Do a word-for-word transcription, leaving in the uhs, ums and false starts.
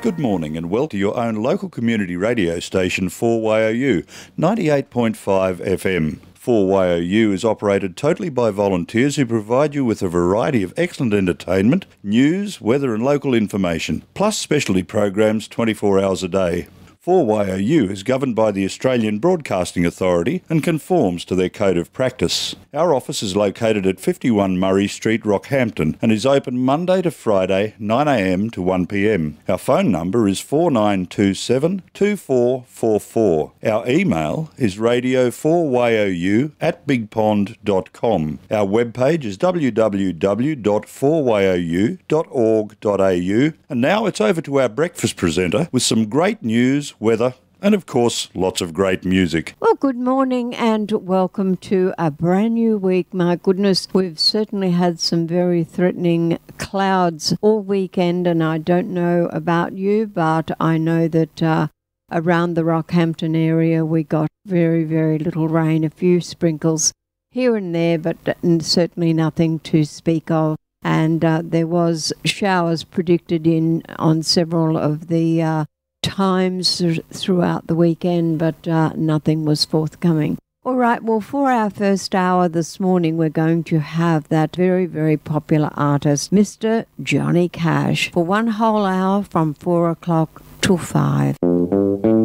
Good morning and welcome to your own local community radio station four Y O U, ninety-eight point five F M. four Y O U is operated totally by volunteers who provide you with a variety of excellent entertainment, news, weather and local information, plus specialty programs twenty-four hours a day. four Y O U is governed by the Australian Broadcasting Authority and conforms to their code of practice. Our office is located at fifty-one Murray Street, Rockhampton, and is open Monday to Friday, nine a m to one p m. Our phone number is four nine two seven, two four four four. Our email is radio four Y O U at bigpond dot com. Our webpage is w w w dot four y o u dot org dot a u. And now it's over to our breakfast presenter with some great news, weather, and of course, lots of great music. Well, good morning and welcome to a brand new week. My goodness, we've certainly had some very threatening clouds all weekend, and I don't know about you, but I know that uh, around the Rockhampton area we got very, very little rain, a few sprinkles here and there, but certainly nothing to speak of. And uh, there was showers predicted in on several of the uh, times throughout the weekend, but uh, nothing was forthcoming. All right, well, for our first hour this morning, we're going to have that very, very popular artist, Mister Johnny Cash, for one whole hour from four o'clock till five.